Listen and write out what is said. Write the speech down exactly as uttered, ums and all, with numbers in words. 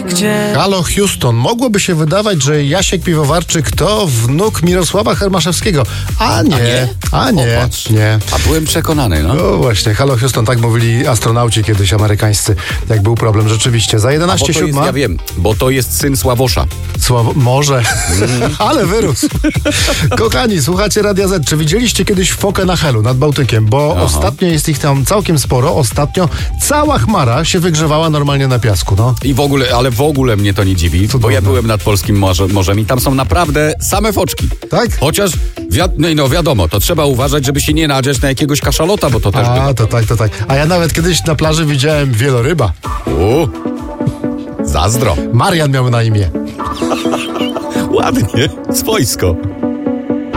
gdzie... Halo Houston, mogłoby się wydawać, że Jasiek Piwowarczyk to wnuk Mirosława Hermaszewskiego. A nie, A nie? a nie, Popatrz. nie. A byłem przekonany, no. No właśnie, Halo Houston, tak mówili astronauci kiedyś amerykańscy, jak był problem rzeczywiście. Za Bo jedenaście to jest, siódma. ja wiem, bo to jest syn Sławosza. Sławo, może, ale wyrósł. Kochani, słuchacie Radia Z. Czy widzieliście kiedyś fokę na Helu nad Bałtykiem? Bo Aha. ostatnio jest ich tam całkiem sporo. Ostatnio cała chmara się wygrzewała normalnie na piasku, no. I w ogóle, ale w ogóle mnie to nie dziwi, bo Cudowne. ja byłem nad Polskim morze, Morzem i tam są naprawdę same foczki. Tak? Chociaż, wi- no, i no wiadomo, to trzeba uważać, żeby się nie nadziać na jakiegoś kaszalota, bo to też A, bywa. to tak, to tak. A ja nawet kiedyś na plaży widziałem wieloryba. U, zazdro. Marian miał na imię. Ładnie, swojsko.